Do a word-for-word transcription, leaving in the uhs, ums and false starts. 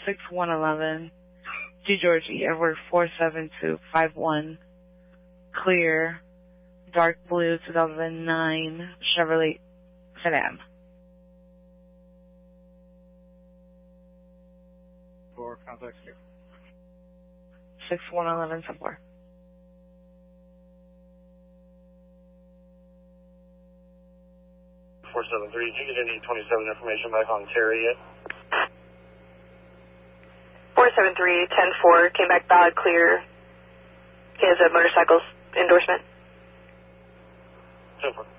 six one eleven, G George E. Edward four seven two five one, clear, dark blue two thousand nine Chevrolet sedan. For contact here. six one eleven four. four seven three, did you get any twenty-seven information back on Terry yet? four seven three, ten four, came back valid, clear. He has a motorcycle endorsement. Super.